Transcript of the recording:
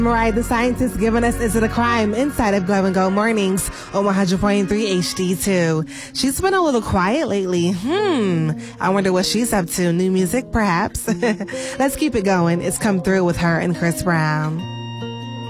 Mariah the Scientist giving us Is It a Crime inside of Go and Go Mornings on 100.3 HD2. She's been a little quiet lately. I wonder what she's up to. New music, perhaps? Let's keep it going. It's Come Through with her and Chris Brown.